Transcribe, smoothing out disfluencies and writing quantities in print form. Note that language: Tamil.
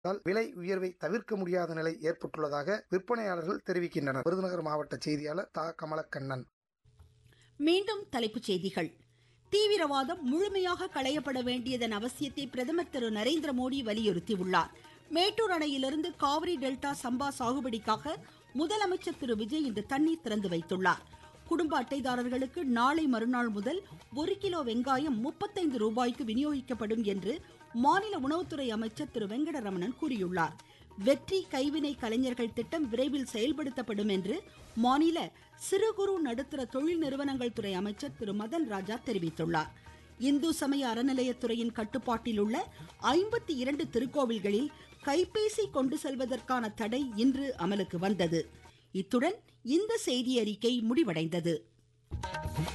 விலை உயர்வை தவிர்க்க முடியாத நிலை ஏற்பட்டுள்ளதாக விற்பனையாளர்கள் தெரிவிக்கின்றனர். விருதுநகர் மாவட்ட செய்தியாளர் தா கமலக்கண்ணன். மீண்டும் தலைப்புச் செய்திகள். தீவிரவாதம் முழுமையாக களையப்பட வேண்டியதன் அவசியத்தை பிரதமர் திரு நரேந்திர மோடி வலியுறுத்தியுள்ளார். மேட்டூர் அணையிலிருந்து காவிரி டெல்டா சம்பா சாகுபடிக்காக முதலமைச்சர் திரு விஜய் இன்று தண்ணீர் திறந்து வைத்துள்ளார். குடும்ப அட்டைதாரர்களுக்கு நாளை மறுநாள் முதல் 1 கிலோ வெங்காயம் 35 ரூபாய்க்கு விநியோகிக்கப்படும் என்று மாநில உணவுத்துறை அமைச்சர் திரு வெங்கடரமணன் கூறியுள்ளார். வெற்றி கைவினை கலைஞர்கள் திட்டம் விரைவில் செயல்படுத்தப்படும் என்று மாநில சிறு குறு நடுத்தர தொழில் நிறுவனங்கள் துறை அமைச்சர் திரு மதன் ராஜா தெரிவித்துள்ளார். இந்து சமய அறநிலையத்துறையின் கட்டுப்பாட்டில் உள்ள 52 திருக்கோவில்களில் கைபேசி கொண்டு செல்வதற்கான தடை இன்று அமலுக்கு வந்தது. இத்துடன் இந்த செய்தி அறிக்கை முடிவடைந்தது.